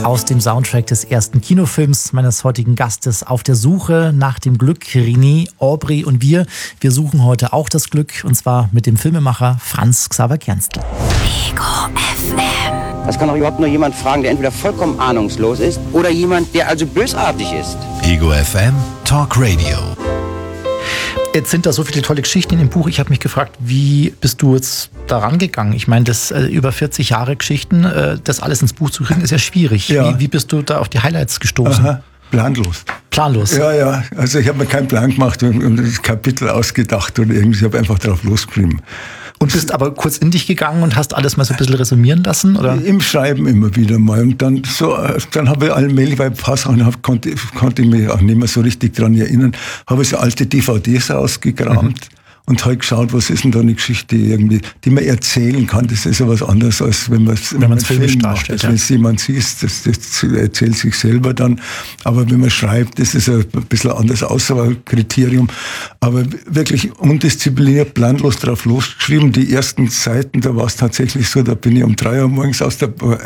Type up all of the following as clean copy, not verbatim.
Aus dem Soundtrack des ersten Kinofilms meines heutigen Gastes auf der Suche nach dem Glück. René, Aubrey und wir suchen heute auch das Glück, und zwar mit dem Filmemacher Franz Xaver Kernstl. Ego FM. Das kann doch überhaupt nur jemand fragen, der entweder vollkommen ahnungslos ist oder jemand, der also bösartig ist. Ego FM Talk Radio. Jetzt sind da so viele tolle Geschichten in dem Buch. Ich habe mich gefragt, wie bist du jetzt da rangegangen? Ich meine, das über 40 Jahre Geschichten, das alles ins Buch zu kriegen, ist ja schwierig. Ja. Wie bist du da auf die Highlights gestoßen? Aha. Planlos. Planlos? Ja. Also ich habe mir keinen Plan gemacht und das Kapitel ausgedacht oder irgendwie. Ich habe einfach drauf losgeschrieben. Und bist aber kurz in dich gegangen und hast alles mal so ein bisschen resümieren lassen, oder? Im Schreiben immer wieder mal. Und dann habe ich allmählich, weil ein paar Sachen konnte ich mich auch nicht mehr so richtig dran erinnern, habe ich so alte DVDs ausgekramt. Und halt geschaut, was ist denn da eine Geschichte irgendwie, die man erzählen kann. Das ist ja was anderes, als wenn man es filmisch darstellt. Wenn es jemand sieht, das erzählt sich selber dann. Aber wenn man schreibt, das ist ein bisschen anderes Auswahlkriterium. Aber wirklich undiszipliniert, planlos drauf losgeschrieben. Die ersten Seiten, da war es tatsächlich so, da bin ich um 1 Uhr morgens aus der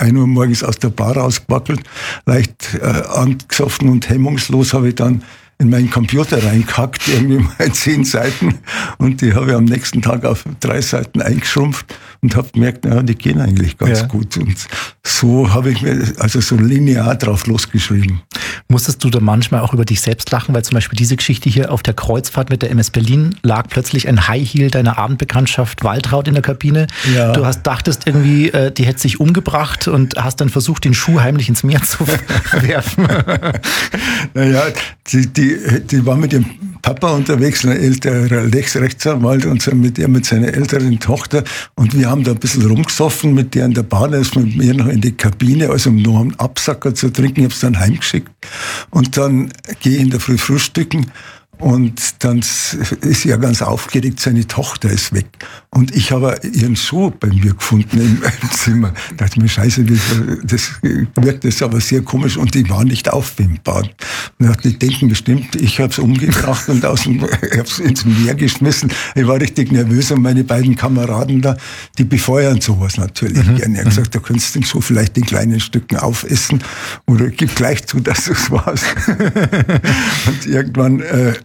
Bar rausgewackelt, leicht angesoffen und hemmungslos habe ich dann in meinen Computer reinkackt, irgendwie mal 10 Seiten, und die habe ich am nächsten Tag auf 3 Seiten eingeschrumpft und habe gemerkt, naja, die gehen eigentlich ganz gut. Und so habe ich mir also so linear drauf losgeschrieben. Musstest du da manchmal auch über dich selbst lachen, weil zum Beispiel diese Geschichte hier auf der Kreuzfahrt mit der MS Berlin lag plötzlich ein High Heel deiner Abendbekanntschaft Waltraud in der Kabine. Ja. Du dachtest irgendwie, die hätte sich umgebracht und hast dann versucht, den Schuh heimlich ins Meer zu werfen. Naja, die war mit dem Papa unterwegs, ein älterer Rechtsanwalt, und mit seiner älteren Tochter, und wir haben da ein bisschen rumgesoffen mit der in der Bahn, ist mit mir noch in die Kabine, also um noch einen Absacker zu trinken. Ich habe es dann heimgeschickt, und dann gehe ich in der Früh frühstücken. Und dann ist sie ja ganz aufgeregt, seine Tochter ist weg. Und ich habe ihren Schuh bei mir gefunden im Zimmer. Da dachte ich mir, scheiße, das wirkt jetzt aber sehr komisch, und die war nicht auffindbar. Und die denken bestimmt, ich habe es umgebracht und ich habe es ins Meer geschmissen. Ich war richtig nervös, und meine beiden Kameraden da, die befeuern sowas natürlich gerne. Er hat gesagt, da könntest du den Schuh vielleicht in kleinen Stücken aufessen oder gib gleich zu, dass du es warst. Und irgendwann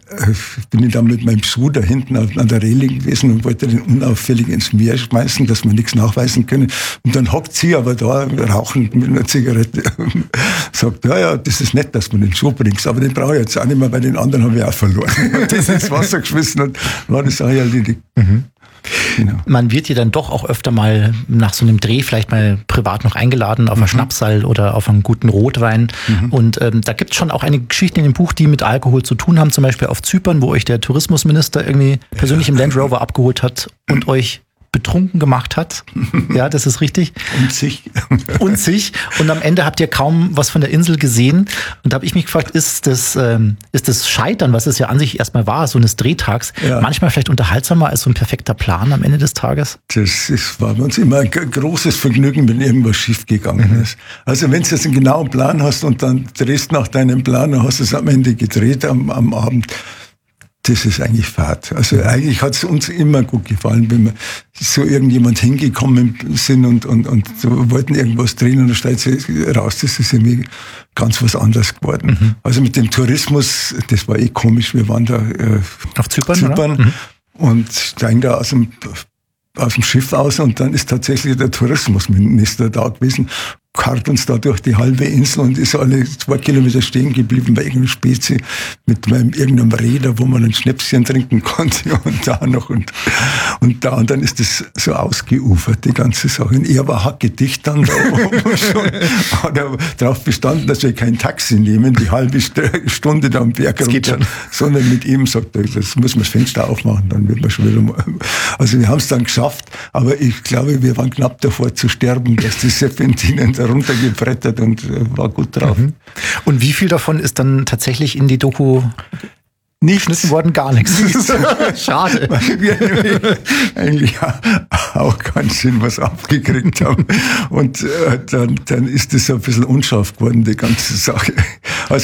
bin ich dann mit meinem Schuh da hinten an der Reling gewesen und wollte den unauffällig ins Meer schmeißen, dass wir nichts nachweisen können. Und dann hockt sie aber da, rauchend mit einer Zigarette, sagt, ja, das ist nett, dass du den Schuh bringst, aber den brauche ich jetzt auch nicht mehr, weil den anderen habe ich auch verloren. Und das ins Wasser geschmissen, und war das auch erledigt. Genau. Man wird ja dann doch auch öfter mal nach so einem Dreh vielleicht mal privat noch eingeladen auf einen Schnapsal oder auf einen guten Rotwein. Und da gibt es schon auch einige Geschichten in dem Buch, die mit Alkohol zu tun haben. Zum Beispiel auf Zypern, wo euch der Tourismusminister irgendwie persönlich im Land Rover abgeholt hat und euch betrunken gemacht hat. Ja, das ist richtig. Und sich. Und am Ende habt ihr kaum was von der Insel gesehen. Und da habe ich mich gefragt, ist das Scheitern, was es ja an sich erstmal war, so eines Drehtags, manchmal vielleicht unterhaltsamer als so ein perfekter Plan am Ende des Tages? Das war bei uns immer ein großes Vergnügen, wenn irgendwas schiefgegangen ist. Also wenn du jetzt einen genauen Plan hast und dann drehst nach deinem Plan, dann hast du es am Ende gedreht am Abend. Das ist eigentlich Fahrt. Also eigentlich hat es uns immer gut gefallen, wenn wir so irgendjemand hingekommen sind und so wollten irgendwas drehen, und dann stellt sich raus, das ist irgendwie ganz was anderes geworden. Also mit dem Tourismus, das war komisch. Wir waren da auf Zypern. Und steigen da aus dem Schiff aus, und dann ist tatsächlich der Tourismusminister da gewesen, karrt uns da durch die halbe Insel und ist alle 2 Kilometer stehen geblieben bei irgendeiner Spezie mit irgendeinem Räder, wo man ein Schnäpschen trinken konnte, und da noch und da, und dann ist das so ausgeufert, die ganze Sache. Und er war hackedicht dann da oben schon, hat er darauf bestanden, dass wir kein Taxi nehmen, die halbe Stunde da am Berg runter, sondern mit ihm sagt er, das muss man das Fenster aufmachen, dann wird man schon wieder mal. Also wir haben es dann geschafft, aber ich glaube, wir waren knapp davor zu sterben, dass die Serpentinen runtergebrettert, und war gut drauf. Und wie viel davon ist dann tatsächlich in die Doku geschnitten worden? Gar nichts. Schade. Wir eigentlich auch ganz schön was abgekriegt haben. Und dann ist es ein bisschen unscharf geworden, die ganze Sache. Also